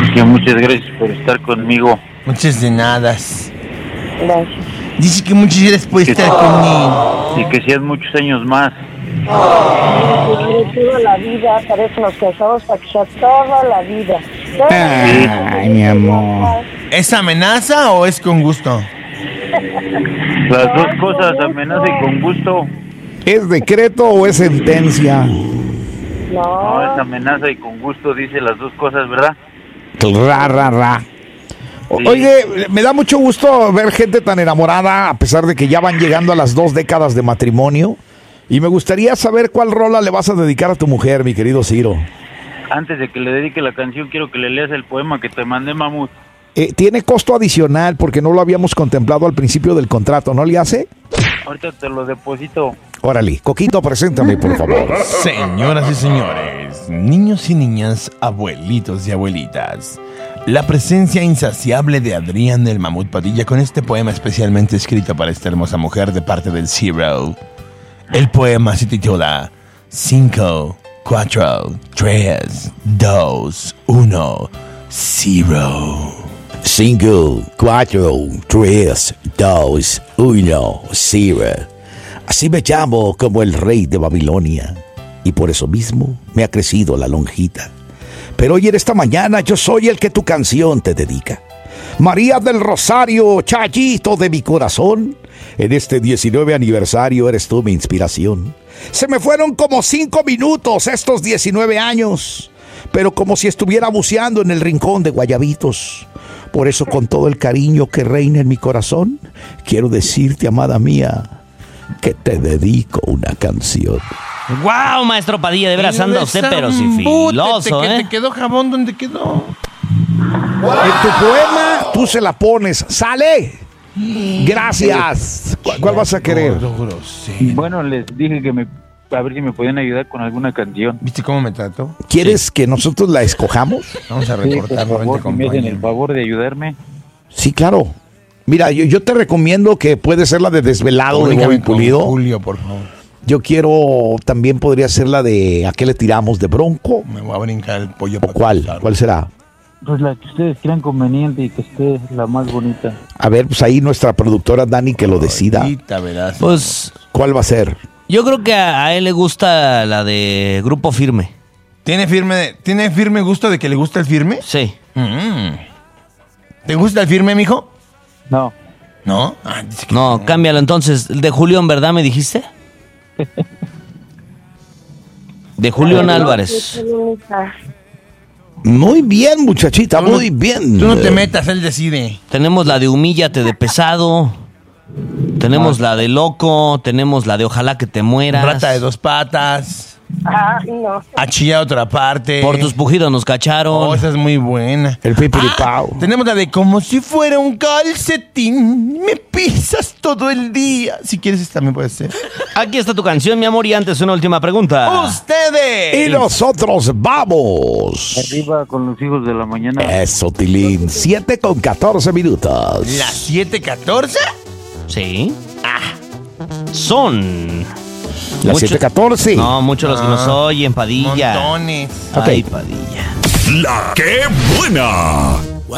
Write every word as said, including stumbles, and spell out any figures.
Que muchas gracias por estar conmigo. Muchas de nada. Gracias. Dice que muchas gracias por estar conmigo. Y que sean muchos años más. De toda la vida, para eso nos casamos, para que sea toda la vida. Toda la vida. Ay, mi amor. ¿Es amenaza o es con gusto? Las dos cosas, amenaza y con gusto. ¿Es decreto o es sentencia? No, es No, amenaza y con gusto, dice las dos cosas, ¿verdad? Ra, ra, ra. O- Sí. Oye, me da mucho gusto ver gente tan enamorada, a pesar de que ya van llegando a las dos décadas de matrimonio. Y me gustaría saber cuál rola le vas a dedicar a tu mujer, mi querido Ciro. Antes de que le dedique la canción, quiero que le leas el poema que te mandé, Mamut. Eh, tiene costo adicional porque no lo habíamos contemplado al principio del contrato, ¿no le hace? Ahorita te lo deposito. Órale, Coquito, preséntame, por favor. Señoras y señores, niños y niñas, abuelitos y abuelitas, la presencia insaciable de Adrián del Mamut Padilla con este poema especialmente escrito para esta hermosa mujer de parte del Zero. El poema se titula cinco, cuatro, tres, dos, uno, cero. cinco, cuatro, tres, dos, uno, cero. Así me llamo como el rey de Babilonia, y por eso mismo me ha crecido la lonjita. Pero hoy en esta mañana yo soy el que tu canción te dedica. María del Rosario, chayito de mi corazón, en este diecinueve aniversario eres tú mi inspiración. Se me fueron como cinco minutos estos diecinueve años, pero como si estuviera buceando en el rincón de Guayabitos. Por eso, con todo el cariño que reina en mi corazón, quiero decirte, amada mía, que te dedico una canción. ¡Guau, maestro Padilla! De veras anda usted, pero sí filoso, ¿Que ¿eh? te quedó jabón? ¿Dónde quedó? En tu poema, tú se la pones. ¡Sale! Gracias. ¿Cuál, cuál vas a querer? Gordo, grosero. Bueno, les dije que me, a ver si me podían ayudar con alguna canción. ¿Viste cómo me trató? ¿Quieres que nosotros la escojamos? Vamos a Sí, por recortarlo, vente, favor, si me hacen el compañero. favor de ayudarme. Sí, claro. Mira, yo, yo te recomiendo que puede ser la de Desvelado de Ubícame Bobby con Pulido. Julio, por favor. Yo quiero, también podría ser la de ¿A qué le tiramos de Bronco? Me voy a brincar el pollo. ¿O para cuál? cruzar. ¿Cuál será? Pues la que ustedes crean conveniente y que esté la más bonita. A ver, pues ahí nuestra productora Dani que lo decida. Ahorita verás. Pues ¿Cuál va a ser? yo creo que a, a él le gusta la de Grupo Firme. ¿Tiene firme, ¿Tiene firme gusto de que le gusta el firme? Sí. Mm. ¿Te gusta el firme, mijo? No, ¿No? Ah, dice que No, cámbialo entonces. De Julián, ¿verdad me dijiste? De Julián Álvarez. Muy bien, muchachita, Tú no- muy bien. Tú no te metas, él decide. Tenemos la de Humíllate de Pesado. Tenemos la de Loco. Tenemos la de Ojalá que te mueras. Rata de dos patas. ah, no. Achilla otra parte. Por tus pujidos nos cacharon. Oh, esa es muy buena. El pipiripao. Tenemos la de como si fuera un calcetín. Me pisas todo el día. Si quieres, esta también puede ser. Aquí está tu canción, mi amor. Y antes una última pregunta. ¡Ustedes! Y nosotros vamos. arriba con los hijos de la mañana. Eso, Tilín. siete con catorce minutos. ¿Las siete catorce? Sí. Ah. Son. Las muchos- siete catorce. No, muchos los que nos Ah. oyen, Padilla. Montones. Ay, Ok. Padilla. La que buena.